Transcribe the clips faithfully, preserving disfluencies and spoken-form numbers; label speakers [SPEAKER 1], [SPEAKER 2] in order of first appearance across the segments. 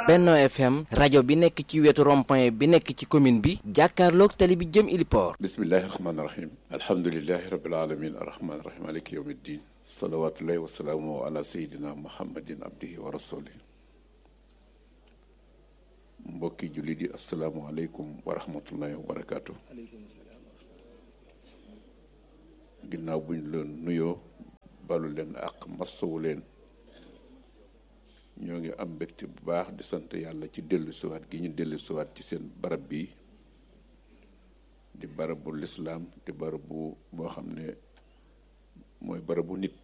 [SPEAKER 1] Benno F M rajo bi nekk ci wetu rond-point bi nekk ci commune bi jàkkaarloog tali bi jëm Iliport.
[SPEAKER 2] bismillahi rahmaani rahim alhamdulillahi rabbil alamin arrahmaani rahim maliki yawmi ddin salawatullahi wa salaamu ala sayyidina muhammadin abdihi wa rasulih. mbokki jullit yi asalaamualeykum wa rahmatullahi wa barakaatu. ginnaaw buñ leen nuyoo balu leen ak masawu leen ñoo ngi am mbégte bu baax di sant yàlla ci dellu siwaat gi ñu dellu siwaat ci seen barab bi di barabu lislaam di barabu boo xam ne mooy barabu nit.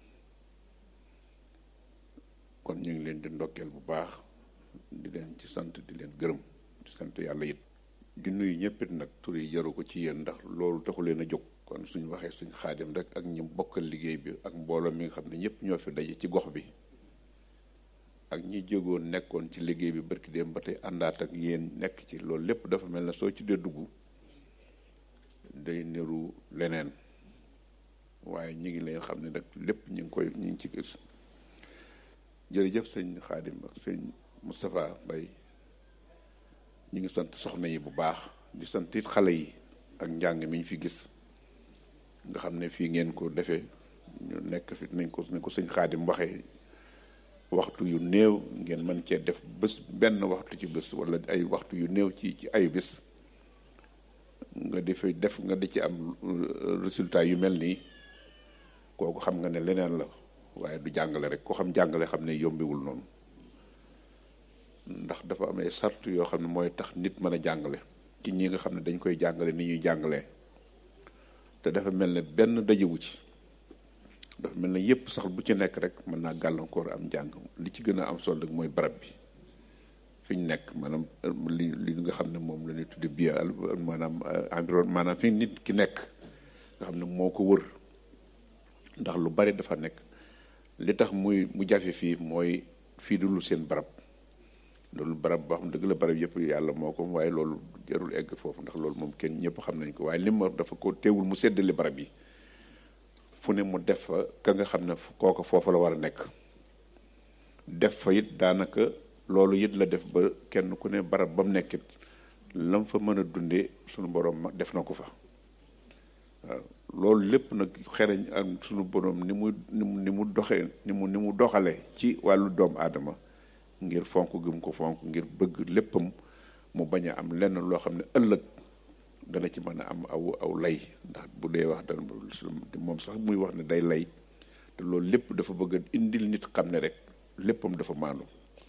[SPEAKER 2] kon ñu ngi leen di ndokkeel bu baax di leen ci sant di leen gërëm di sant yàlla it di nuyu ñëppit nag tur yi jaru ko ci yéen ndax loolu taxu leen a jóg. kon suñu waxee suñ xaadim rek ak ñi bokkal liggéey bi ak mbooloo mi nga xam ne ñëpp ñoo fi daje ci gox bi ak ñi jógoon nekkoon ci liggéey bi barki dem ba tey àndaat ak yéen nekk ci loolu lépp dafa mel na soo ci dee dugg day niru leneen waaye ñi ngi lay xam ne nag lépp ñu ngi koy ñu ngi ci gis. jërëjëf sëñ xaadim ak sëñ Moustapha Mbaye ñu ngi sant soxna yi bu baax di sant it xale yi ak njàng mi ñu fi gis nga xam ne fii ngeen ko defee ñu nekk fi nañ ko ne ko sëñ xaadim waxee waxtu yu néew ngeen mën cee def bés benn waxtu ci bés wala ay waxtu yu néew ci ci ay bés nga di fi def nga di ci am résultat yu mel nii kooku xam nga ne leneen la waaye du jàngale rek ko xam jàngale xam ne yombiwul noonu ndax dafa am ay sart yoo xam ne mooy tax nit mën a jàngale ci ñi nga xam ne dañ koy jàngale ni ñuy jàngalee te dafa mel ne benn dajewu ci dafa mel ne yépp sax bu ci nekk rek mën naa gàllankoor am njàng li ci gën a am solo rek mooy barab bi fi ñu nekk maanaam li li nga xam ne moom la ñuy tudde bi maanaam environnement maanaam fi nit ki nekk nga xam ne moo ko wër ndax lu bari dafa nekk li tax muy mu jafe fii mooy fii du lu seen barab loolu barab boo xam dëgg la barab yëpp yàlla moo ko waaye loolu jarul egg foofu ndax loolu moom kenn ñëpp xam nañ ko waaye li ma dafa ko teewul mu séddale barab yi fu ne mu def fa ka nga xam ne kooka foofa la war a nekk def fa it daanaka loolu it la def ba kenn ku ne barab ba mu nekkit lam fa mën a dundee suñu borom def na ko fa waaw loolu lépp nag xereñ ak suñu borom ni mu ni mu ni mu doxee ni mu ni mu doxalee ci wàllu doomu aadama ngir fonk gëm ko fonk ngir bëgg léppam mu bañ a am lenn loo xam ne ëllëg dana ci mën a am aw aw lay ndax bu dee wax dana moom sax muy wax ne day lay te loolu lépp dafa bëgg a indil nit xam ne rek léppam dafa maanu.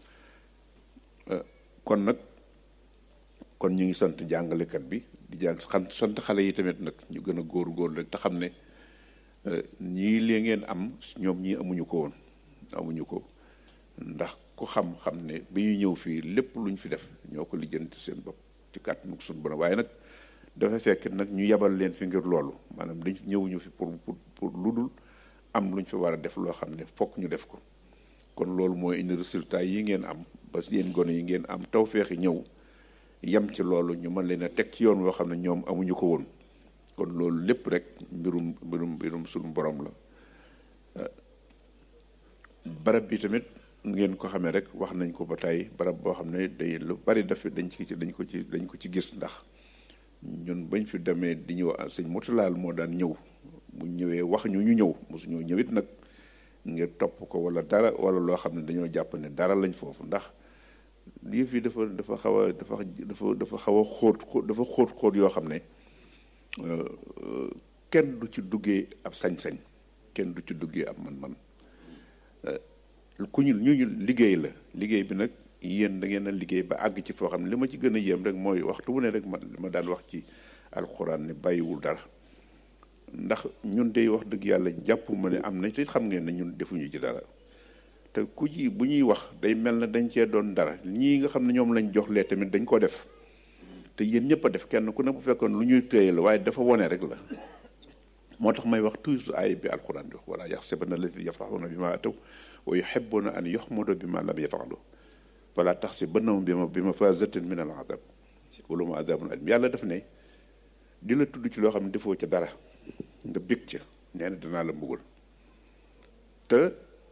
[SPEAKER 2] kon nag kon ñu ngi sant jàngalekat bi di jàng xam sant xale yi tamit nag ñu gën a góor-góor rek te xam ne ñii lee ngeen am ñoom ñii amuñu ko woon amuñu ko ndax ku xam-xam ne bi ñuy ñëw fii lépp lu ñu fi def ñoo ko lijjanti seen bopp ci kàttanu suñu borom waaye nag dafa fekk nag ñu yabal leen fi ngir loolu maanaam dañ ñëwuñu fi pour pour pour lu dul am lu ñu fi war a def loo xam ne fokk ñu def ko kon loolu mooy indi résultat yi ngeen am ba yéen gone yi ngeen am tawfeexi ñëw yem ci loolu ñu mën leen a teg ci yoon woo xam ne ñoom amuñu ko woon kon loolu lépp rek mbirum mbirum mbirum suñu borom la. barab bi tamit ngeen ko xamee rek wax nañ ko ba tey barab boo xam ne day lu bari dafa dañ ci dañ ko ci dañ ko ci gis ndax ñun bañ fi demee di ñëw sëñ Mutalaal moo daan ñëw mu ñëwee wax ñu ñu ñëw mosu ñëw ñëwit nag ngir topp ko wala dara wala loo xam ne dañoo jàpp ne dara lañ foofu ndax yëf yi dafa dafa xaw a dafa dafa dafa xaw a xóot dafa xóot xóot yoo xam ne kenn du ci duggee ab sañ-sañ kenn du ci duggee ab man-man ku ñu ñu ñu liggéey la liggéey bi nag yéen da ngeen a liggéey ba àgg ci foo xam ne li ma ci gën a yéem rek mooy waxtu bu ne rek ma ma daan wax ci alxuraan ne bàyyiwul dara ndax ñun day wax dëgg yàlla jàpp ma ne am na te xam ngeen ne ñun defuñu ci dara te ku ci bu ñuy wax day mel na dañ cee doon dara ñii nga xam ne ñoom lañ jox lee tamit dañ ko def te yéen ñëpp a def kenn ku ne bu fekkoon lu ñuy téye la waaye dafa wone rek la moo tax may wax toujours aaya bi alxuraan di wax wala yaxsabanna allazina yafraxuuna bimaa ataw wa yuhibbuuna an yuhmadu bimaa lam yaf'alu wala taxsabannahum bi mafaazatin min al-azab wa lahum azaabun aliim yàlla daf ne di la tudd ci loo xam ne defoo ca dara nga bég ca nee na danaa la mbugal te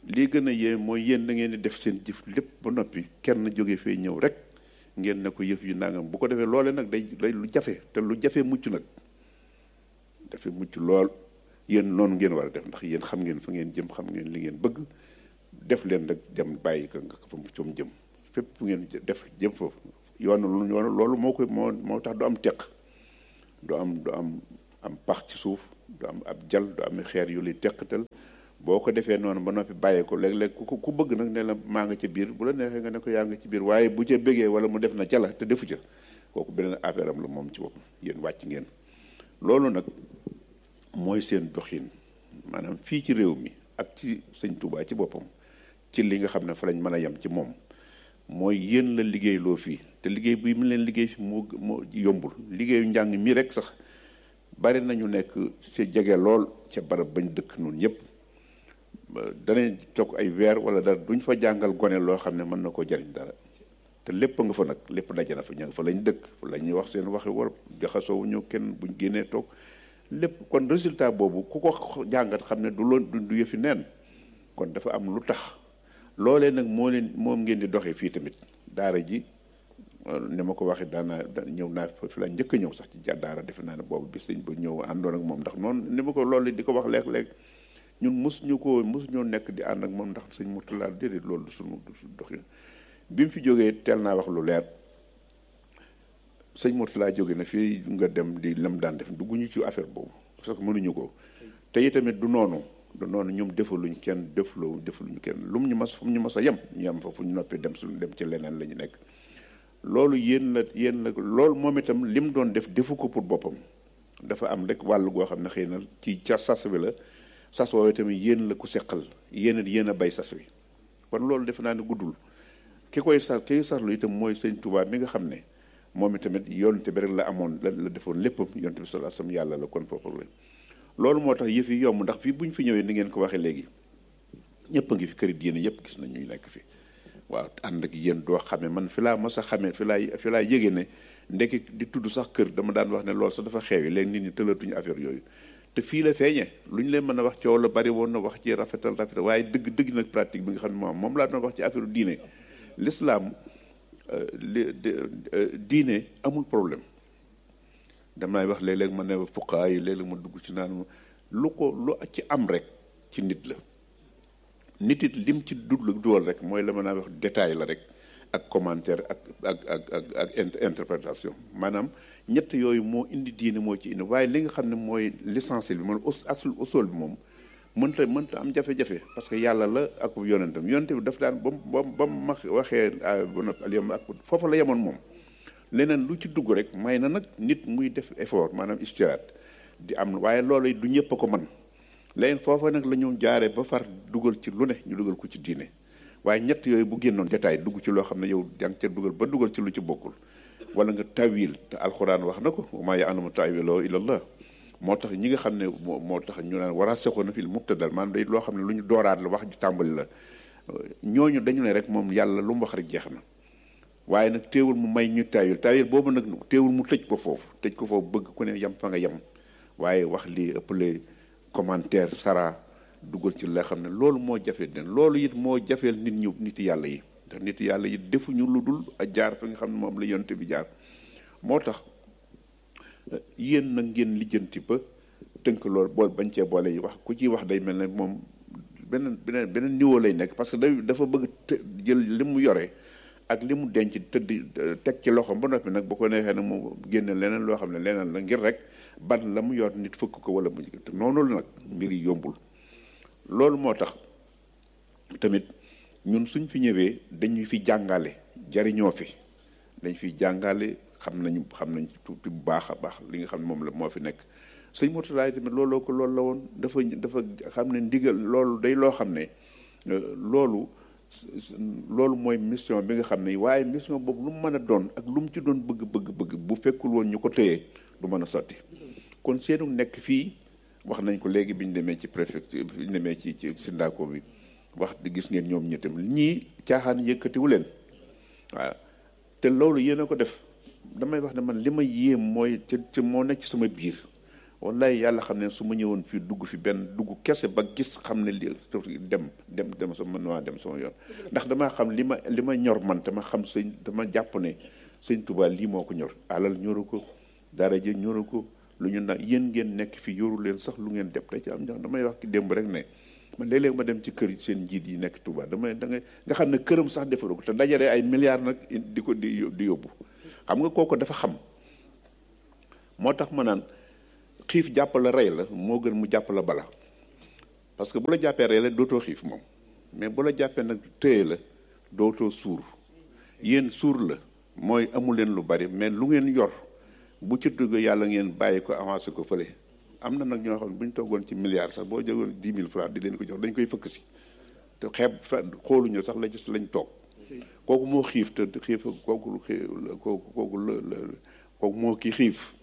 [SPEAKER 2] lii gën a yee mooy yéen da ngeen di def seen jëf lépp ba noppi kenn jóge fee ñëw rek ngeen ne ko yëf yu nangam bu ko defee loole nag day day lu jafe te lu jafe mucc nag dafa mucc lool yéen noonu ngeen war a def ndax yéen xam ngeen fa ngeen jëm xam ngeen li ngeen bëgg def leen rek dem bàyyi ko nga fa mu jëm fépp fu ngeen def jëm foofu yoon yoon loolu moo koy moo moo tax du am teq du am du am am pax ci suuf du am ab jal du am xeer yu lay teqatal boo ko defee noonu ba noppi bàyyi ko léeg-léeg ku ku bëgg nag ne la maa nga ca biir bu la neexee nga ne ko yaa nga ci biir waaye bu ca bëggee wala mu def na ca la te defu ca kooku beneen affaire am la moom ci boppam yéen wàcc ngeen loolu nag mooy seen doxin maanaam fii ci réew mi ak ci sëñ Touba ci boppam ci li nga xam ne fa lañ mën a yem ci moom mooy yéen la liggéey loo fii te liggéey bi mu leen liggéey fi moo moo yombul liggéeyu njàng mi rek sax bari nañu nekk ci jege lool ca barab bañ dëkk noonu ñëpp danañ toog ay weer wala dara duñ fa jàngal gone loo xam ne mën na koo jariñ dara te lépp nga fa nag lépp daje na fa ña nga fa lañ dëkk fa la ñuy wax seen waxi war jaxasoo ñëw kenn buñ génnee toog lépp kon résultat boobu ku ko jàngat xam ne du loon du yëfi neen kon dafa am lu tax loolee nag moo leen moom ngeen di doxee fii tamit daara ji ni ma ko waxee daanaa ñëw naa fi la njëkk a ñëw sax ci daara defe naa ne boobu bi sëñ ba ñëw àndoon ak moom ndax noonu ni ma ko loolu di ko wax léeg-léeg ñun mos ñu ko mos ñoo nekk di ànd ak moom ndax sëñ Mourtala déedéet loolu du suñu du suñu doxin bi mu fi jógee teel naa wax lu leer sëñ Mourtala jóge na fii nga dem di lam daan def dugguñu ci affaire boobu parce que mënuñu ko te itamit du noonu du noonu ñoom defaluñ kenn defloo defaluñu kenn lu mu ñu mas fu mu ñu mas a yem ñu yem fa fu ñu noppee dem suñu dem ci leneen la ñu nekk loolu yéen la yéen la loolu moom itam li mu doon def defu ko pour boppam dafa am rek wàll goo xam ne xëy na ci ca sas wi la sas woowu tamit yéen la ku seqal yéen a yéen a bay sas wi kon loolu defe naa ne guddul ki koy sas ki saslu itam mooy sëñ Touba mi nga xam ne moom itamit yonte bi rek la amoon la la defoon léppam yonte bi sallallahu alayhi wasallam yàlla la kon foofu la loolu moo tax yëf yi yomb ndax fii bu ñu fi ñëwee ni ngeen ko waxee léegi ñëpp a ngi fi këri diine yëpp gis nañ ñu nekk fi waaw ànd ak yéen doo xamee man fi laa mas a xamee fi laa fi laa yégée ne ndekki di tudd sax kër dama daan wax ne loolu sax dafa xeewi léegi nit ñi tëlatuñu affaire yooyu te fii la feeñee lu ñu leen mën a wax coow la bari woon na wax ci rafetal rafetal waaye dëgg dëgg nag pratique bi nga xam ne moom moom laa doon wax ci affaire diine l'islam li diine amul problème damay wax léeg-léeg ma ne fuqaa yi léeg-léeg ma dugg ci naan lu ko lu ci am rek ci nit la nit it lim ci dudlu duwal rek mooy la mën a wax détail la rek ak commentaire ak ak ak ak ak interprétation maanaam ñett yooyu moo indi diine moo ci indi waaye li nga xam ne mooy l'essentiel bi man asul usul bi moom mënta mënta am jafe-jafe parce que yàlla la ak yonentam yonente bi daf daan ba ba ba ma waxee ba noppi al yawma ak foofa la yemoon moom leneen lu ci dugg rek may na nag nit muy def effort maanaam istihaad di am waaye loolu du ñëpp a ko man léegi foofa nag la ñu jaaree ba far dugal ci lu ne ñu dugal ko ci diine waaye ñett yooyu bu génnoon détail dugg ci loo xam ne yow yaa ngi ca dugal ba dugal ci lu ci bokkul wala nga tawil te alxuraan wax na ko wa maa ya'lamu ta'wiilahu illa Allah moo tax ñi nga xam ne moo moo tax ñu naan war a seqoon na fii mubtadal maanaam day loo xam ne lu ñu dooraat la wax ju tàmbali la ñooñu dañu ne rek moom yàlla lu mu wax rek jeex na waaye nag teewul mu may ñu tawil tawil boobu nag teewul mu tëj ko foofu tëj ko foofu bëgg ku ne yem fa nga yem waaye wax lii ëppale commentaire sara dugal ci la xam ne loolu moo jafe den loolu it moo jafeel nit ñu nit yàlla yi ndax nit yàlla yi defuñu lu dul a jaar fa nga xam ne moom la yonte bi jaar moo tax yéen nag ngeen lijjanti ba tënk loolu bool bañ cee boole yi wax ku ciy wax day mel ne moom beneen beneen beneen niveau lay nekk parce que day dafa bëgg jël li mu yore ak li mu denc tëdd teg ci loxoom ba noppi nag bu ko neexee nag mu génne leneen loo xam ne leneen la ngir rek ban la mu yor nit fëkk ko wala mu te noonu la nag mbir yi yombul loolu moo tax tamit ñun suñ fi ñëwee dañuy fi jàngale jariñoo fi dañ fi jàngale xam nañu xam nañ tuuti bu baax a baax li nga xam ne moom la moo fi nekk sëñ Mourtala tamit looloo ko loolu la woon dafa dafa xam ne ndigal loolu day loo xam ne loolu loolu mooy mission bi nga xam ne waaye mission boobu lu mu mën a doon ak lu mu ci doon bëgg bëgg bëgg bu fekkul woon ñu ko téye du mën a sotti kon seenu nekk fii wax nañ ko léegi bi ñu demee ci préfecture bi ñu demee ci ci Sindako bi wax di gis ngeen ñoom ñettam ñii caaxaan yëkkatiwu leen waaw te loolu yéen a ko def damay wax ne man li ma yéem mooy ci ci moo nekk ci sama biir wallaay yàlla xam ne su ma ñëwoon fii dugg fi benn dugg kese ba gis xam ne li dem dem dem sama mën waa dem sama yoon ndax damaa xam li ma li ma ñor man dama xam sëñ dama jàpp ne sëñ Tuubaa lii moo ko ñor alal ñoru ko daraja ñoru ko lu ñu nag yéen ngeen nekk fi yoru leen sax lu ngeen def da ci am ñax damay wax ki démb rek ne man léeg-léeg ma dem ci kër seen njiit yi nekk Tuubaa damay da ngay nga xam ne këram sax defaru ko te dajale ay milliards nag di ko di di yóbbu xam nga kooku dafa xam moo tax ma naan xiif jàpp la rey la moo gën mu jàpp la bala parce que bu la jàppee rey la dootoo xiif moom mais bu la jàppee nag téye la dootoo suur yéen suur la mooy amu leen lu bari mais lu ngeen yor bu ci dugg yàlla ngeen bàyyi ko avancé ko fële am na nag ñoo xam ne bu ñu toggoon ci milliards sax boo jógoon dix mille francs di leen ko jox dañ koy fëkk si te xeeb fa xooluñu sax la gis lañ toog kooku moo xiif te xiif kooku kooku kooku la kooku moo kii xiif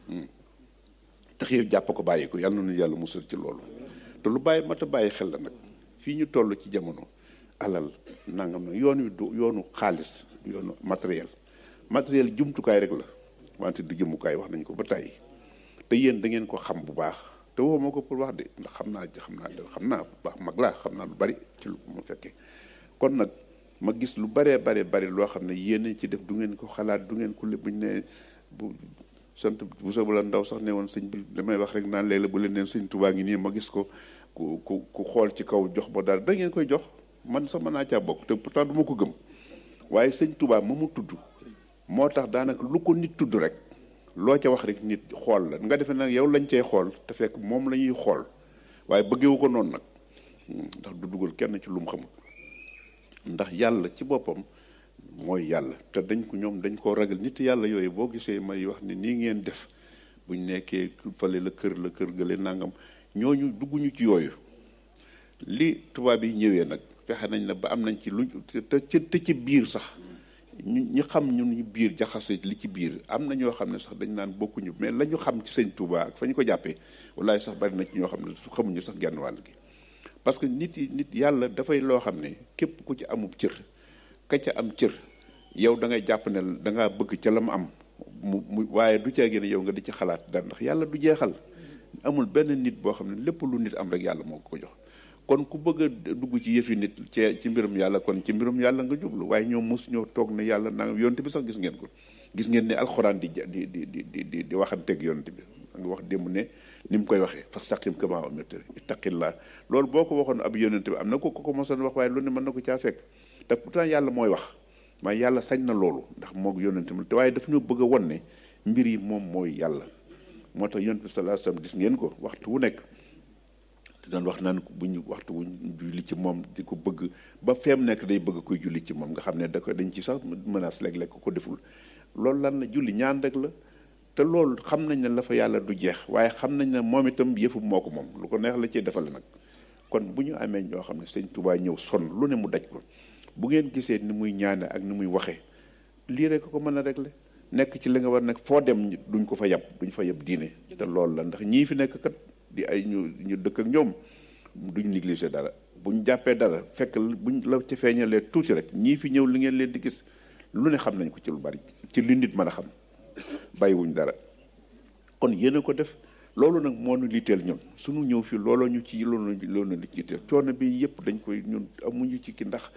[SPEAKER 2] te xiif jàpp ko bàyyi ko yàlla na nu yàlla musal ci loolu te lu bàyyi mat a bàyyi xel la nag fii ñu toll ci jamono alal nangam nag yoon wi du yoonu xaalis du yoonu matériel matériel jumtukaay rek la wante du jëmukaay wax nañ ko ba tàyyi te yéen da ngeen ko xam bu baax te woo moo ko pour wax de ndax xam naa xam naa xam naa bu baax mag laa xam naa lu bari ci lu ma fekkee kon nag ma gis lu baree bare bari loo xam ne yéen ci def du ngeen ko xalaat du ngeen ko lépp buñ ne bu sant bu soobee la ndaw sax ne woon sëñ bi damay wax rek naan léeg-léeg bu leen neen sëñ Tuubaa ngi nii ma gis ko ku ku ku xool ci kaw jox ba dara da ngeen koy jox man sax mën naa caa bokk te pourtant du ma ko gëm waaye sëñ Tuubaa ma mu tudd moo tax daanaka lu ko nit tudd rek loo ca wax rek nit xool la nga defee nag yow lañ cay xool te fekk moom la ñuy xool waaye bëggewu ko noonu nag ndax du dugal kenn ci lu mu xamul ndax yàlla ci boppam mooy yàlla te dañ ko ñoom dañ koo ragal nit yàlla yooyu boo gisee may wax ne nii ngeen def buñ nekkee fale la kër la kër gële nangam ñooñu dugguñu ci yooyu li tubaab yi ñëwee nag fexe nañ la ba am nañ ci lu te te ci biir sax ñu ñi xam ñun ñu biir jaxase li ci biir am na ñoo xam ne sax dañ naan bokkuñu mais la ñu xam ci sëñ Touba ak fa ñu ko jàppee wallaay sax bari na ci ñoo xam ne xamuñu sax genn wàll gi parce que nit yi nit yàlla dafay loo xam ne képp ku ci amub cër ka ca am cër yow da ngay jàpp ne da ngaa bëgg ca la mu am mu mu waaye du caa génne yow nga di ci xalaat dara ndax yàlla du jeexal amul benn nit boo xam ne lépp lu nit am rek yàlla moo ko ko jox kon ku bëgg a dugg ci yëfi nit ci ci mbirum yàlla kon ci mbirum yàlla nga jublu waaye ñoom mosu ñoo toog ne yàlla nangam yonte bi sax gis ngeen ko gis ngeen ne alxuraan di di di di di di waxanteeg yonte bi nga wax démb ne ni mu koy waxee fastaqim kamaa umirta ittaqillah loolu boo ko waxoon ab yonente bi am na ko ko ko mosoon wax waaye lu ne mën na ko caa fekk te pourtant yàlla mooy wax waaye yàlla sañ na loolu ndax moo yonente bi te waaye daf ñu bëgg a won ne mbir yi moom mooy yàlla moo tax yonente bi sallallahu alayhi wasallam gis ngeen ko waxtu wu nekk te doon wax naan bu ñu waxtu wu julli ci moom di ko bëgg ba feem nekk day bëgg koy julli ci moom nga xam ne da ko dañ ci sax menace léeg-léeg ko deful loolu lan la julli ñaan rek la te loolu xam nañ ne la fa yàlla du jeex waaye xam nañ ne moom itam yëfu moo ko moom lu ko neex la cee defal nag kon bu ñu amee ñoo xam ne sëñ Tuubaa ñëw sonn lu ne mu daj ko bu ngeen gisee ni muy ñaane ak ni muy waxee lii rek ko mën a régler nekk ci li nga war nag foo dem duñ ko fa yab duñ fa yab diine te loolu la ndax ñii fi nekk kat di ay ñu ñu dëkk ak ñoom duñ négliger dara buñ jàppee dara fekk buñ la ci feeñalee tuuti rek ñii fi ñëw li ngeen leen di gis lu ne xam nañ ko ci lu bari ci li nit mën a xam bàyyiwuñ dara kon yéen a ko def loolu nag moo nu liiteel ñun suñu ñëw fii looloo ñu ci loolu loolu li ci teel coono bi yëpp dañ koy ñun amuñu ci ki ndax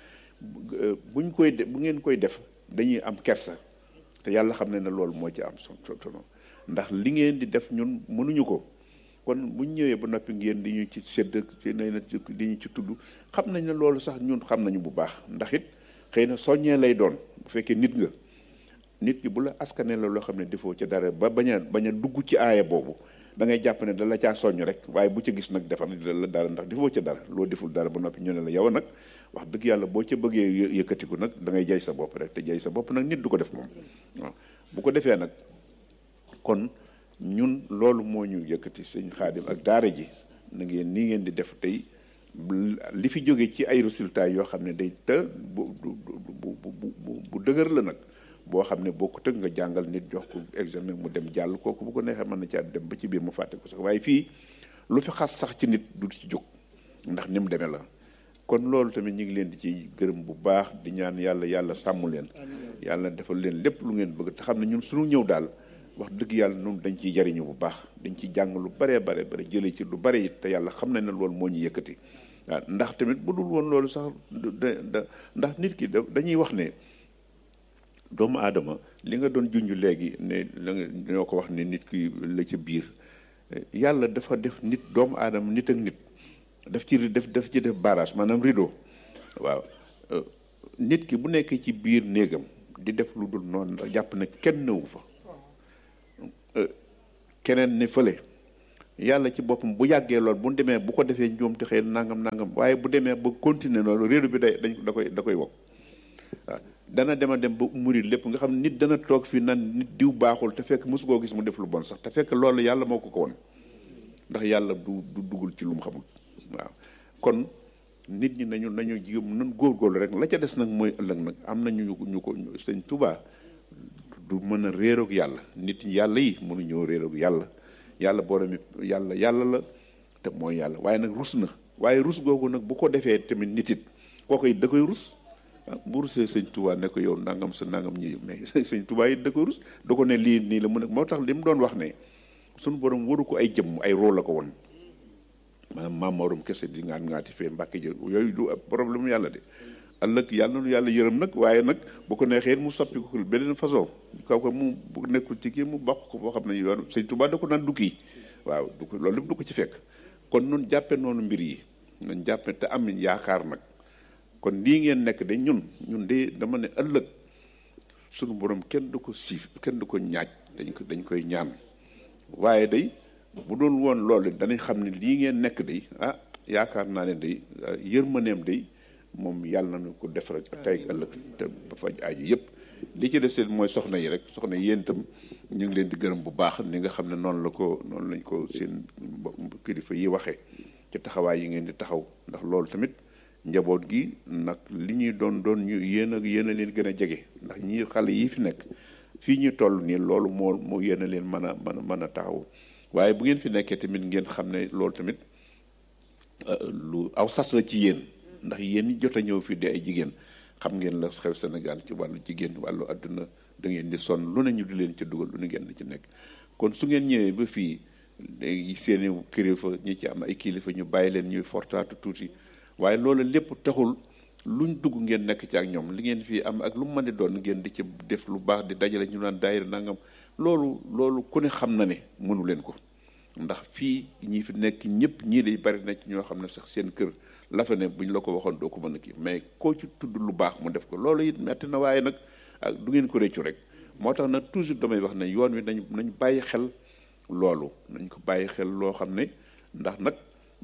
[SPEAKER 2] buñ koy def bu ngeen koy def dañuy am kersa te yàlla xam ne ne loolu moo ci am solo ndax li ngeen di def ñun mënuñu ko kon buñ ñëwee ba noppi ngeen di ñu ci sedd ci nay na di ñu ci tudd xam nañ ne loolu sax ñun xam nañu bu baax ndax it xëy na soññee lay doon bu fekkee nit nga nit ki bu la askane la loo xam ne defoo ca dara ba bañ a bañ a dugg ci aaya boobu da ngay jàpp ne da la caa soññ rek waaye bu ca gis nag defar na la dara ndax defoo ca dara loo deful dara ba noppi ñu ne la yow nag wax dëgg yàlla boo ca bëggee yëkkatiku nag da ngay jay sa bopp rek te jay sa bopp nag nit du ko def moom waaw bu ko defee nag kon ñun loolu moo ñu yëkkati sëñ Xaadim ak daara ji na ngeen nii ngeen di def tey li fi jóge ci ay résultats yoo xam ne day te bu bu bu bu dëgër la nag boo xam ne boo ko tëgg nga jàngal nit jox ko examen mu dem jàll kooku bu ko neexee mën na caa dem ba ci biir mu fàtte ko sax waaye fii lu fi xas sax ci nit du ci jóg ndax ni mu demee la kon loolu tamit ñu ngi leen di ci gërëm bu baax di ñaan yàlla yàlla sàmm leen yàlla defal leen lépp lu ngeen bëgg te xam ne ñun suñu ñëw daal wax dëgg yàlla noonu dañ ciy jariñu bu baax dañ ciy jàng lu baree bare bare jëlee ci lu bare it te yàlla xam na ne loolu moo ñu yëkkati waaw ndax tamit bu dul woon loolu sax da ndax nit ki dañuy wax ne doomu aadama li nga doon junj léegi ne la nga ñoo ko wax ne nit ki la ca biir yàlla dafa def nit doomu aadama nit ak nit daf ci def daf ci def barrage maanaam rideau waaw nit ki bu nekkee ci biir néegam di def lu dul noonu ndax jàpp na kenn newu fa keneen ne fële yàlla ci boppam bu yàggee lool bu demee bu ko defee ñoom te xëy nangam nangam waaye bu demee ba continuer loolu réeru bi day dañ da koy da koy wokk waaw dana dema dem ba muri lépp nga xam nit dana toog fii nan nit diw baaxul te fekk mosu koo gis mu def lu bon sax te fekk loolu yàlla moo ko ko woon ndax yàlla du du duggul ci lu mu xamul waaw kon nit ñi nañu nañu jigéen nan góorgóorlu rek la ca des nag mooy ëllëg nag am na ñu ñu ko sëñ Tuubaa du mën a réeroog yàlla nit yàlla yi mënu ñëw réeroog yàlla yàlla borom yàlla yàlla la te mooy yàlla waaye nag rus na waaye rus googu nag bu ko defee tamit nit it kooku it da koy rus bu rusee sëñ Tuubaa ne ko yow nangam sa nangam ñi mais sëñ Tuubaa it da koy rus da ko ne lii nii la mu ne moo tax li mu doon wax ne suñu borom waru ko ay jëmm ay rôle la ko woon maanaam maam Maodo kese di ngaan ngaati fee mbàkki jël yooyu du problème yàlla de ëllëg yàlla na yàlla yërëm nag waaye nag bu ko neexee mu soppi ko beneen façon kaw ko mu bu nekkul ci kii mu bokk ko boo xam ne yoon sëñ Tuubaa da ko naan du kii waaw du ko loolu lépp du ko ci fekk kon nun jàppe noonu mbir yi nañ jàppe te am yaakaar nag kon lii ngeen nekk de ñun ñun de dama ne ëllëg sunu borom kenn du ko siif kenn du ko ñaaj dañ ko dañ koy ñaan waaye day bu doon woon loolu danañ xam ne lii ngeen nekk day ah yaakaar naa ne day yërmaneem day moom yàlla na ko defal tey ëllëg te ba faj aaju yëpp li ci des mooy soxna yi rek soxna yéen itam ñu ngi leen di gërëm bu baax ni nga xam ne noonu la ko noonu lañ ko seen kilifa yi waxee ci taxawaay yi ngeen di taxaw ndax loolu tamit njaboot gi nag li ñuy doon doon ñu yéen ak yéen a leen gën a jege ndax ñi xale yi fi nekk fii ñu toll nii loolu moo moo yéen a leen mën a mën a mën a taxaw waaye bu ngeen fi nekkee tamit ngeen xam ne loolu tamit lu aw sas la ci yéen ndax yéen ñi jot a ñëw fii di ay jigéen xam ngeen la xew Sénégal ci wàllu jigéen wàllu àdduna da ngeen di sonn lu ne ñu di leen ci dugal lu ne ngeen di ci nekk kon su ngeen ñëwee ba fii léegi seeni kilifa ñi ci am ay kilifa ñu bàyyi leen ñuy fortaatu tuuti waaye loolu lépp taxul luñ dugg ngeen nekk ci ak ñoom li ngeen fii am ak lu mu mën di doon ngeen di ci def lu baax di dajale ñu naan daayira nangam loolu loolu ku ne xam na ne mënu leen ko ndax fii ñi fi nekk ñëpp ñii day bari na ci ñoo xam ne sax seen kër la fa ne buñ la ko waxoon doo ko mën a kii mais koo ci tudd lu baax mu def ko loolu it metti na waaye nag ak du ngeen ko réccu rek moo tax nag toujours damay wax ne yoon wi nañ nañ bàyyi xel loolu nañ ko bàyyi xel loo xam ne ndax nag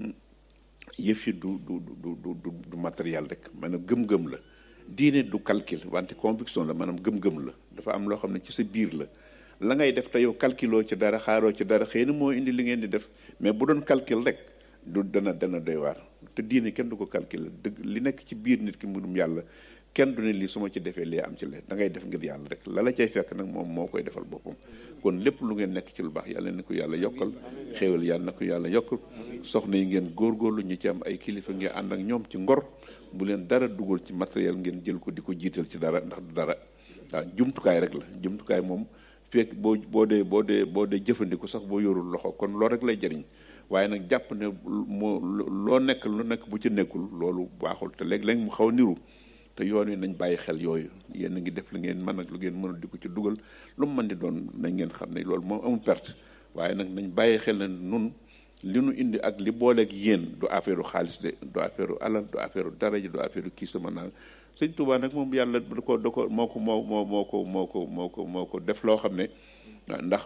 [SPEAKER 2] yëf yi du du du du du matériel rek maanaam gëm-gëm la diine du calcul wante conviction la maanaam gëm-gëm la dafa am loo xam ne ci sa biir la la ngay def te yow calculoo ci dara xaaroo ci dara xëy na moo indi li ngeen di def mais bu doon calcul rek du dana dana doy waar te diine kenn du ko calculer dëgg li nekk ci biir nit ki mbirum yàlla kenn du ne lii su ma ci defee lee am ci lee da ngay def ngir yàlla rek la la cay fekk nag moom moo koy defal boppam kon lépp lu ngeen nekk ci lu baax yàlla na ko yàlla yokkal xéewal yàlla na ko yàlla yokkal soxna yi ngeen góorgóorlu ñi ci am ay kilifa ngeen ànd ak ñoom ci ngor bu leen dara dugal ci matériel ngeen jël ko di ko jiital ci dara ndax du dara waaw jumtukaay rek la jumtukaay moom fekk boo boo dee boo dee boo dee jëfandiku sax boo yorul loxo kon loolu rek lay jëriñ waaye nag jàpp ne moo loo nekk lu nekk bu ci nekkul loolu baaxul te léeg-léeg mu xaw a niru te yoon wi nañ bàyyi xel yooyu yéen a ngi def li ngeen mën ak lu ngeen mënul di ko ci dugal lu mu mën di doon nañ ngeen xam ne loolu moom amul perte waaye nag nañ bàyyi xel ne nun li nu indi ak li booleeg yéen du affaire xaalis de du affaire alal du affaire daraja du affaire kii sama naan sëñ Tuubaa nag moom yàlla da ko da ko moo ko moo moo moo ko moo ko moo ko moo ko def loo xam ne ndax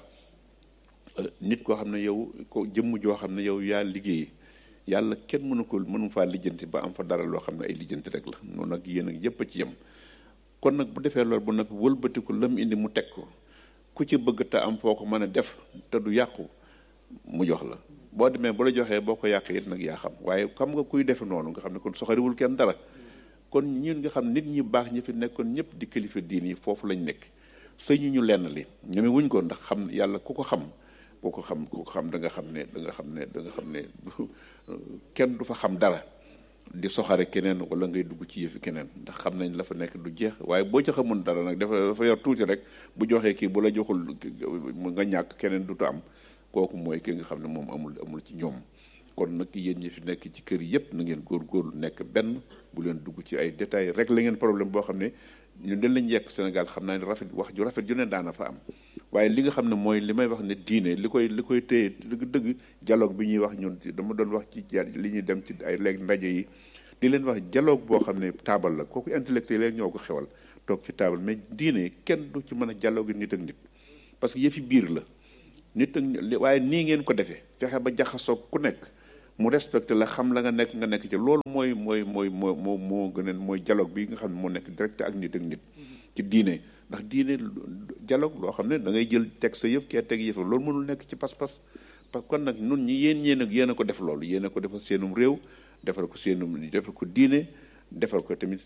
[SPEAKER 2] nit koo xam ne yow ko jëmm joo xam ne yow yaa liggéey yàlla kenn mënu ko mënu faa lijjanti ba am fa dara loo xam ne ay lijjanti rek la noonu nag yéen ak yëpp a ci yem kon nag bu defee loolu bu nag wëlbatiku lam indi mu teg ko ku ci bëgg te am foo ko mën a def te du yàqu mu jox la boo demee bu la joxee boo ko yàqee it nag yaa xam waaye xam nga kuy defe noonu nga xam ne kon soxariwul kenn dara kon ñun nga xam nit ñi baax ñi fi nekkoon ñëpp di kilifa diin yi foofu lañ nekk sëñu ñu lenn li ñoome wuñ ko ndax xam yàlla ku ko xam ku ko xam ku ko xam da nga xam ne da nga xam ne da nga xam ne kenn du fa xam dara di soxare keneen wala ngay dugg ci yëfi keneen ndax xam nañ la fa nekk du jeex waaye boo ca xamoon dara nag dafa dafa yor tuuti rek bu joxee kii bu la joxul nga ñàkk keneen du am kooku mooy ki nga xam ne moom amul amul ci ñoom. kon nag yéen ñi fi nekk ci kër yëpp na ngeen góorgóorlu nekk benn bu leen dugg ci ay détails rek la ngeen problème boo xam ne ñun dañ lañ yekk Sénégal xam naa ne rafet wax ju rafet ju ne daana fa am waaye li nga xam ne mooy li may wax ne diine li koy li koy téye dëgg dëgg dialogue bi ñuy wax ñun dama doon wax ci li ñuy dem ci ay léegi ndaje yi di leen wax dialogue boo xam ne taabal la kooku intellectuel yi ñoo ko xewal toog ci taabal mais diine kenn du ci mën a dialogue nit ak nit parce que yëfi biir la nit ak waaye nii ngeen ko defee fexe ba jaxasoo ku nekk mu respecté la xam la nga nekk nga nekk ci loolu mooy mooy mooy moo moo moo gën a mooy dialogue bi nga xam ne moo nekk direct ak nit ak nit ci diine ndax diine dialogue loo xam ne da ngay jël teg sa yëpp kee teg yëf loolu mënul nekk ci pas-pas parce que kon nag nun ñi yéen yéen ak yéen a ko def loolu yéen a ko defal seenum réew defal ko seenum defal ko diine defal ko tamit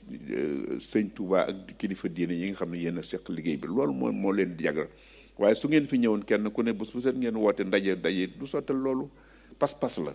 [SPEAKER 2] sëñ Touba ak kilifa diine yi nga xam ne yéen a seq liggéey bi loolu moo moo leen di yàggal waaye su ngeen fi ñëwoon kenn ku ne bés bu set ngeen woote ndaje ndaje du sottal loolu pas-pas la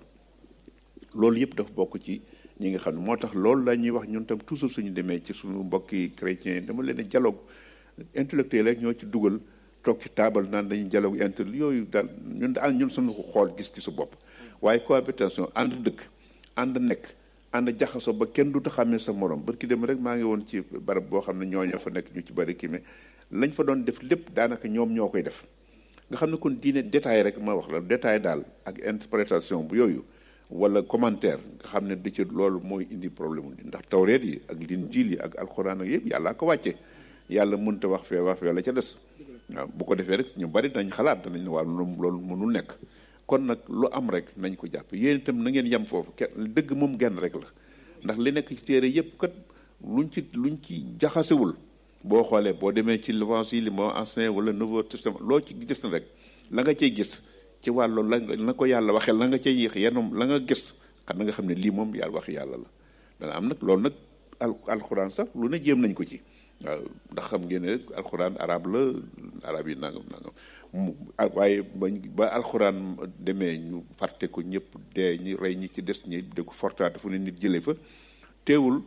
[SPEAKER 2] loolu yëpp dafa bokk ci ñi nga xam ne moo tax loolu la ñuy wax ñun tam toujours suñu demee ci suñu mbokki chrétien dama leen a dialogue intellectuel rek ñoo ci dugal toog ci taabal naan dañuy dialogue inter yooyu daal ñun daal ñun suñu xool gis-gisu bopp waaye cohabitation ànd dëkk ànd nekk ànd jaxasoo ba kenn du ta xàmmee sa morom barki dem rek maa ngi woon ci barab boo xam ne ñooñu fa nekk ñu ci bari kii mais lañ fa doon def lépp daanaka ñoom ñoo koy def nga xam ne kon diine détail rek ma wax la détail daal ak interprétation bu yooyu wala commentaire nga xam ne da ci loolu mooy indi problème ndax tawreet yi ak linjiil yi ak alxuraan ak yëpp yàlla ko wàcce yàlla mënta wax fee wax fee la ca des waaw bu ko defee rek ñu bari dañ xalaat danañ ne waaw loolu mënul nekk kon nag lu am rek nañ ko jàpp yéen itam na ngeen yem foofu kenn dëgg moom genn rek la ndax li nekk ci téere yëpp kat luñ ci luñ ci jaxasewul boo xoolee boo demee ci l'Évangile li moo ancien wala Nouveau Testament loo ci gis na rek la nga cay gis ci wàllu la na ko yàlla waxee la nga cay yéex yenn la nga gis xam na nga xam ne lii moom yàlla wax yàlla la dana am nag loolu nag al alxuraan sax lu ne jéem nañ ko ci waaw ndax xam ngeen ne alxuraan arab la arab yi nangam nangam mu waaye bañ ba alxuraan demee ñu fàtte ko ñëpp dee ñi rey ñi ci des ñi de ko fortaate fu ne nit jëlee fa teewul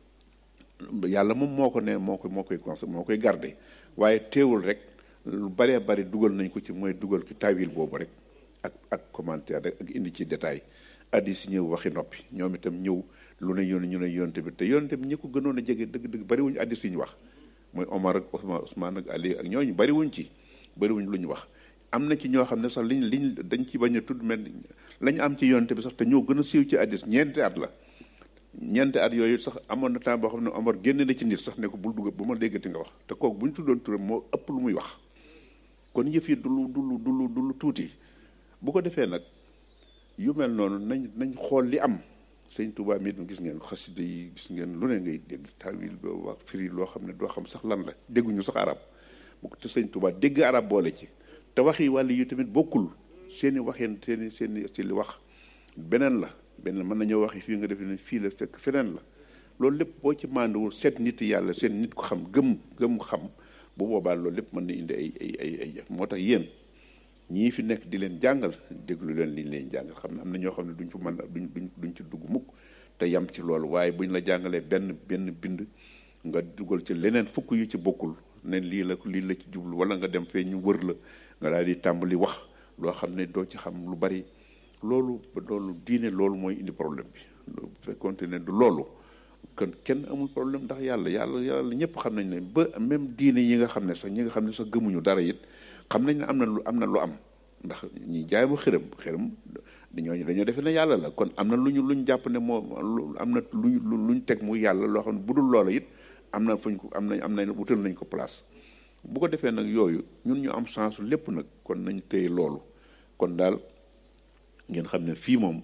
[SPEAKER 2] yàlla moom moo ko ne moo ko moo koy cons moo koy garde waaye teewul rek lu baree bari dugal nañ ko ci mooy dugal ci tawil boobu rek ak ak commentaire rek ak indi ci détail addis yi ñëw waxi noppi ñoom itam ñëw lu ne yoon ñu ne yonte bi te yonte bi ñi ko gënoon a jege dëgg-dëgg bariwuñu addis yi ñu wax mooy Omar ak Ousmane ak Ali ak ñooñu bariwuñ ci bariwuñ lu ñu wax am na ci ñoo xam ne sax liñ liñ dañ ci bañ a tudd mel lañ am ci yonte bi sax te ñoo gën a siiw ci addis ñeenti at la ñeenti at yooyu sax amoon na temps boo xam ne Omar génne na ci nit sax ne ko bul dugg bu ma déggati nga wax te kooku bu ñu tuddoon turam moo ëpp lu muy wax kon yëf yi du lu du lu du lu du lu tuuti bu ko defee nag yu mel noonu nañ nañ xool li am sëñ Touba mi gis ngeen xasida yi gis ngeen lu ne ngay dégg tawil ba wax firi loo xam ne doo xam sax lan la dégguñu sax arab bu ko te sëñ Touba dégg arab boole ci te wax yi wàll yu tamit bokkul seeni waxeen seeni seeni si li wax beneen la beneen mën nañoo waxi fii nga defe ne fii la fekk feneen la loolu lépp boo ci mànduwul seet nit yàlla seet nit ko xam gëm gëm xam bu boobaa loolu lépp mën na indi ay ay ay ay moo tax yéen ñii fi nekk di leen jàngal déglu leen li ñu leen jàngal xam ne am na ñoo xam ne duñ fa mën duñ duñ duñ ci dugg mukk te yam ci loolu waaye buñ la jàngalee benn benn bind nga dugal ci leneen fukk yu ci bokkul ne lii la lii la ci jublu wala nga dem fee ñu wër la nga daal di tàmbali wax loo xam ne doo ci xam lu bari loolu loolu diine loolu mooy indi problème bi bu fekkoonte ne du loolu kon kenn amul problème ndax yàlla yàlla yàlla ñëpp xam nañ ne ba même diine yi nga xam ne sax ñi nga xam ne sax gëmuñu dara it xam nañ ne am na lu am na lu am ndax ñi jaay ma xërëm xërëm dañoo dañoo defe ne yàlla la kon am na lu ñu lu ñu jàpp ne moo am na luñ lu ñu teg muy yàlla loo xam ne bu dul loola it am na fuñ ko am nañ am nañ wutal nañ ko place bu ko defee nag yooyu ñun ñu am chance lépp nag kon nañ téye loolu kon daal ngeen xam ne fii moom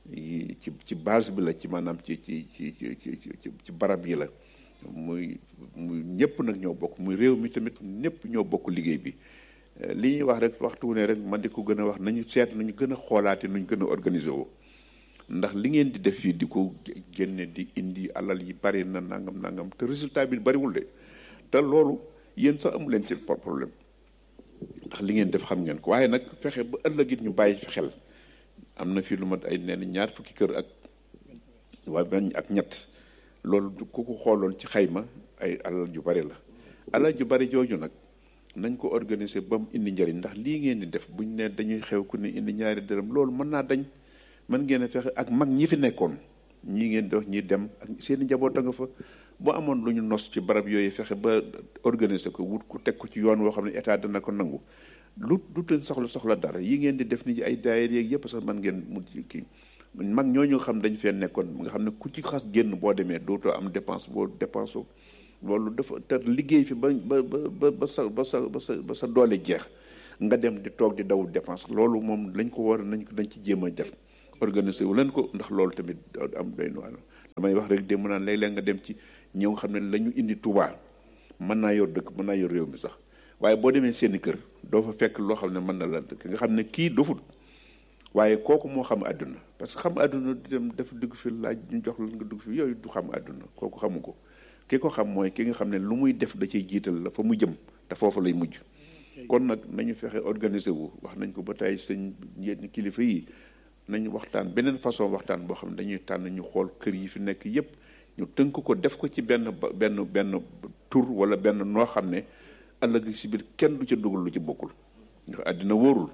[SPEAKER 2] ci ci base bi la ci maanaam ci ci ci ci ci ci barab yi la muy muy ñëpp nag ñoo bokk muy réew mi tamit ñëpp ñoo bokk liggéey bi li ñuy wax rek waxtu ne rek man di ko gën a wax nañu seet nañu gën a xoolaate nuñ gën a organiser woo ndax li ngeen di def fii di ko génne di indi alal yi bari na nangam nangam te résultat bi bariwul de te loolu yéen sax amu leen ci problème ndax li ngeen def xam ngeen ko waaye nag fexe ba ëllëg it ñu bàyyi fi xel am na fii lu mat ay nee na ñaar fukki kër ak waa benn ak ñett loolu ku ko xooloon ci xayma ay alal ju bari la. alal ju bari jooju nag nañ ko organiser ba mu indi njëriñ, ndax lii ngeen di def buñ ne dañuy xew ku ne indi ñaari dërëm loolu mën naa dañ. mën ngeen a fexe ak mag ñi fi nekkoon ñii ngeen di wax ñi dem ak seen i njaboot a nga fa boo amoon lu ñu nos ci barab yooyu fexe ba organiser ko wut ku teg ko ci yoon woo xam ne état dana ko nangu lu du teen soxla soxla dara yi ngeen di def ni ay daayira yeeg yëpp sax mën ngeen mu kii mag ñooñu xam dañ fee nekkoon nga xam ne ku ci xas génn boo demee dootoo am dépense boo dépense loolu dafa te liggéey fi ba ba ba ba sa ba sa ba sa ba sa doole jeex nga dem di toog di daw dépense loolu moom lañ ko war nañ ko dañ ci jéem a def organiser wu leen ko ndax loolu tamit am doy na damay wax rek dem naan léeg-léeg nga dem ci ñëw xam ne la ñu indi Touba mën naa yor dëkk mën naa yor réew mi sax waaye boo demee seeni kër doo fa fekk loo xam ne mën na la dëkk nga xam ne kii dofut waaye kooku moo xam àdduna parce que xam àdduna di dem def dugg fi laaj ñu jox la nga dugg fi yooyu du xam àdduna kooku xamu ko ki ko xam mooy ki nga xam ne lu muy def da ciy jiital la fa mu jëm te foofu lay mujj kon nag nañu fexe organiser wu wax nañ ko ba tey sëñ yenn kilifa yi nañu waxtaan beneen façon waxtaan boo xam ne dañuy tànn ñu xool kër yi fi nekk yépp ñu tënk ko def ko ci benn benn benn tur wala benn noo xam ne ëllëg si biir kenn du ca dugal lu ci bokkul ndax àddina wóorul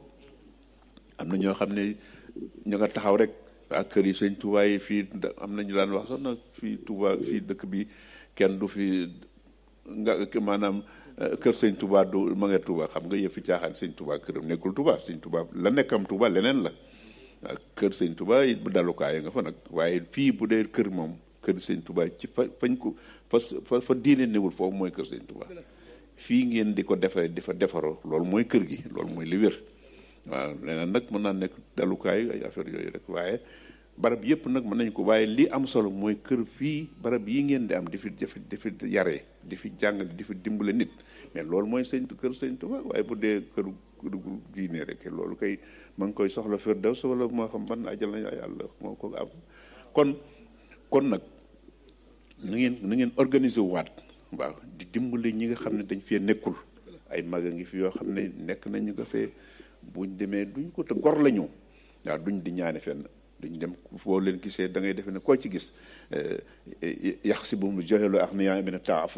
[SPEAKER 2] am na ñoo xam ne ñu nga taxaw rek ak kër yi sëñ Touba yi fii am na ñu daan wax sax nag fii Touba fii dëkk bi kenn du fi nga maanaam kër sëñ Touba du ma nga Touba xam nga yëf fi caaxaan sëñ Touba këram nekkul Touba sëñ Touba la nekkam Touba leneen la kër sëñ Touba it bu dalukaay nga fa nag waaye fii bu dee kër moom kër sëñ Touba ci fa fañ ko fa fa fa diine newul foofu mooy kër sëñ Touba fii ngeen di ko defee di fa defaroo loolu mooy kër gi loolu mooy li wér waaw leneen nag mën naa nekk dalukaay ay affaire yooyu rek waaye barab yëpp nag mën nañ ko waaye li am solo mooy kër fii barab yi ngeen di am di fi di fi di fi yaree di fi jàngale di fi dimbale nit mais loolu mooy sëñ kër sëñ Touba waaye bu dee këru këru diine rek loolu kay ma ngi koy soxla Firdaws wala moo xam ban ajal na yàlla moo ko am kon kon nag na ngeen na ngeen organiser waat waaw di dimbali ñi nga xam ne dañ fee nekkul ay mag a ngi fi yoo xam ne nekk nañu ko fee buñ demee duñ ko te gor la ñu waaw duñ di ñaane fenn duñ dem foo leen gisee da ngay defe ne koo ci gis yax si bu mu joxeloo ak niyaa mina taafuf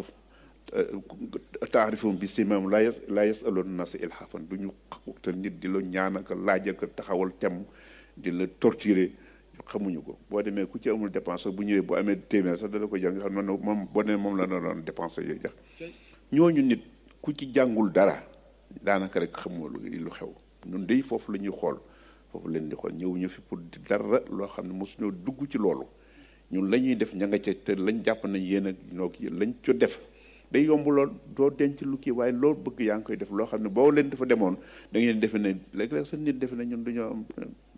[SPEAKER 2] taarifum bi simam la yas la yasaloon nas ilhafan duñu te nit di la ñaan ak laaj ak taxawal tem di la torturer xamuñu ko boo demee ku ci amul dépense bu ñëwee bu amee téeméer sax dala ko jàng xam ne moom boo nee moom la na doon dépense yooyu jax ñooñu nit ku ci jàngul dara daanaka rek xamoo lu xew ñun dey foofu la ñuy xool foofu leen di xool ñëw ñu fi pour di dara loo xam ne mosuñoo dugg ci loolu ñun la ñuy def ña nga ca te lañ jàpp nañ yéen ak ñoo kii lañ co def day yomb lool doo denc lu kii waaye loolu bëgg yaa ngi koy def loo xam ne boo leen dafa demoon da ngeen defe ne léeg-léeg sa nit defe ne ñun dañoo am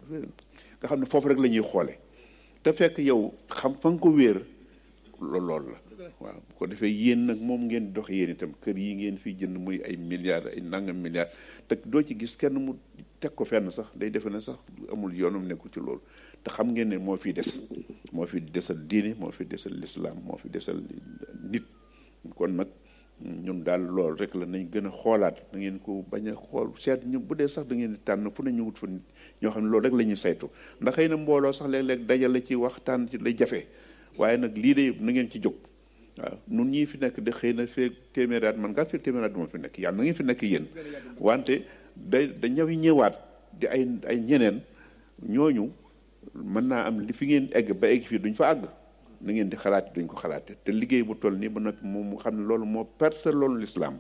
[SPEAKER 2] nga xam ne foofu rek la ñuy xoole te fekk yow xam fa nga ko wéer loolu loolu la waaw bu ko defee yéen nag moom ngeen dox yéen itam kër yi ngeen fiy jënd muy ay milliards ay nangam milliards te doo ci gis kenn mu teg ko fenn sax day defe ne sax amul yoonam nekkul ci loolu te xam ngeen ne moo fi des moo fi desal diine moo fi desal l'islam moo fi desal nit kon nag ñun daal loolu rek la nañ gën a xoolaat da ngeen ko bañ a xool seet ñu bu dee sax da ngeen di tànn fu ne ñu wut fa nit ñoo xam ne loolu rek la ñuy saytu ndax xëy na mbooloo sax léeg-léeg dajale ci waxtaan ci lay jafe waaye nag lii de na ngeen ci jóg waaw nun ñii fi nekk de xëy na fee téeméeraat man ngaa fee téeméeraat du ma fi nekk yàlla na ngeen fi nekk yéen wante day da ñëw ñëwaat di ay ay ñeneen ñooñu mën naa am li fi ngeen egg ba egg fii duñ fa àgg na ngeen di xalaat duñ ko xalaate te liggéey bu toll nii ba nag moom mu xam ne loolu moo perte loolu lislaam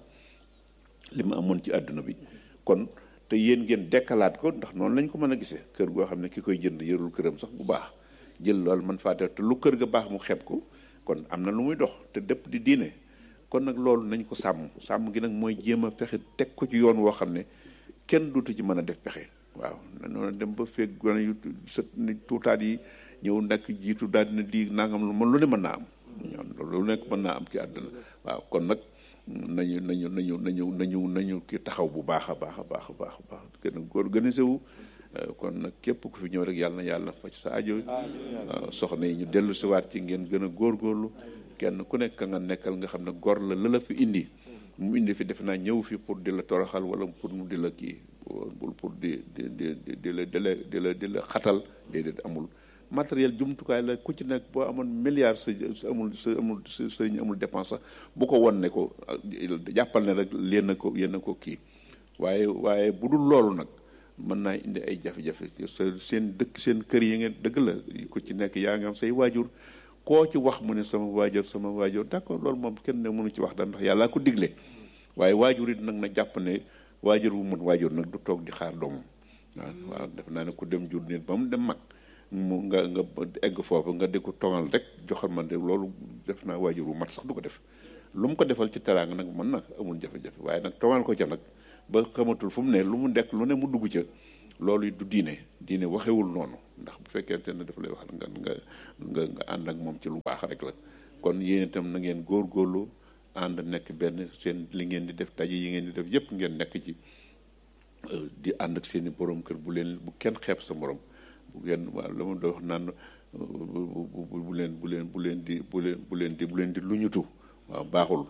[SPEAKER 2] li mu amoon ci àdduna bi kon te yéen ngeen dekkalaat ko ndax noonu lañ ko mën a gisee kër goo xam ne ki koy jënd yorul këram sax bu baax jël loolu man faa te lu kër ga baax mu xeeb ko kon am na lu muy dox te dëpp di diine kon nag loolu nañ ko sàmm sàmm gi nag mooy jéem a fexe teg ko ci yoon woo xam ne kenn duutu ci mën a def pexe waaw noonu dem ba feeg gone yu sët ni tuutaat yi ñëw nekk jiitu daal dina di nangam lu man lu ne mën naa am lu nekk mën naa am ci àdduna waaw kon nag nañu nañu nañu nañu nañu nañu ki taxaw bu baax a baax a baax a baax a baax gën a organisé wu kon nag képp ku fi ñëw rek yàlla na yàlla faj sa aajo waaw soxna yi ñu dellu si waat ci ngeen gën a góorgóorlu kenn ku nekk nga nekkal nga xam ne gor la la la fi indi mu indi fi defe naa ñëw fi pour di la toroxal wala pour mu di la kii pour pour di di di di la di la di la di la xatal déedéet amul matériel jumtukaay la ku ci nekk boo amoon milliard sa amul sa amul sa sëriñ amul dépense sax bu ko won ne ko jàppal ne rek yéen a ko yéen a ko kii waaye waaye bu dul loolu nag mën naa indi ay jafe-jafe sa seen dëkk seen kër yi ngeen dëgg la ku ci nekk yaa ngi am say waajur koo ci wax mu ne sama waajur sama waajur d'accord loolu moom kenn ne mënu ci wax da ndax yàllaa ko digle waaye waajur it nag na jàpp ne waajur bu mën waajur nag du toog di xaar doomam waaw waaw def naa ne ku dem jur nit ba mu dem mag mu nga nga egg foofu nga di ko tongal rek joxal ma de loolu def naa waajur bu mat sax du ko def lu mu ko defal ci teraanga nag mën na amul jafe-jafe waaye nag tongal ko ca nag ba xamatul fu mu ne lu mu nekk lu ne mu dugg ca loolu du diine diine waxewul noonu ndax bu fekkente ne dafa lay wax nga nga nga nga ànd ak moom ci lu baax rek la kon yéen itam na ngeen góorgóorlu ànd nekk benn seen li ngeen di def daje yi ngeen di def yépp ngeen nekk ci di ànd ak seeni borom kër bu leen bu kenn xeeb sa morom bu ngeen waaw la ma doon wax naan bu leen bu leen bu leen di bu leen bu leen di bu leen di luñutu waaw baaxul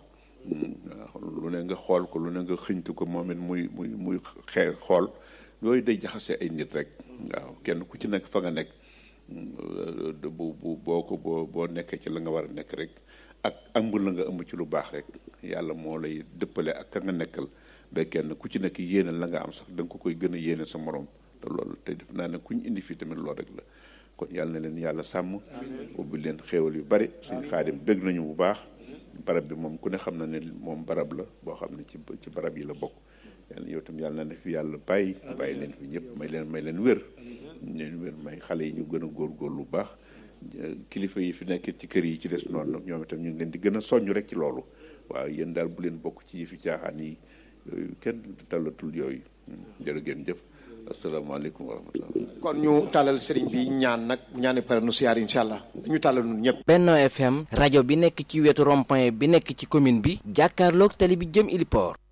[SPEAKER 2] lu ne nga xool ko lu ne nga xëñtu ko moom it muy muy muy xee xool yooyu day jaxase ay nit rek waaw kenn ku ci nekk fa nga nekk bu bu boo ko boo boo nekkee ci la nga war a nekk rek ak ëmb la nga ëmb ci lu baax rek yàlla moo lay dëppale ak ka nga nekkal ba kenn ku ci nekk yéene la nga am sax da nga ko koy gën a yéene sa morom te loolu te def naa ne ku ñu indi fii tamit loolu rek la kon yàlla na leen yàlla sàmm ubbi leen xéewal yu bari suñu Xaadim bëgg nañu bu baax barab bi moom ku ne xam na ne moom barab la boo xam ne ci ci barab yi la bokk yàlla yow tam yàlla na ne fi yàlla bàyyi bàyyi leen fi ñëpp may leen may leen wér leen wér may xale yi ñu gën a góorgóorlu bu baax kilifa yi fi nekk ci kër yi ci des noonu ñoom itam ñu ngi leen di gën a soññ rek ci loolu waaw yéen daal bu leen bokk ci yi fi caaxaan yi yooyu kenn talatul yooyu jërë ngeen jëf asalaamaaleykum wa rahmatullah
[SPEAKER 3] kon ñu tàllal sëriñ bi ñaan nag bu ñaanee pare nu siyaar incha allah ñu tàllal ñun ñëpp.
[SPEAKER 1] Benno F M rajo bi nekk ci wetu rond-point bi nekk ci commune bi jàkkaarloog tali bi jëm Ili Port